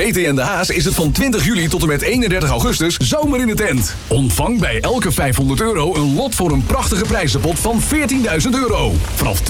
BTN De Haas is het van 20 juli tot en met 31 augustus zomer in de tent. Ontvang bij elke €500 een lot voor een prachtige prijzenpot van €14.000. Vanaf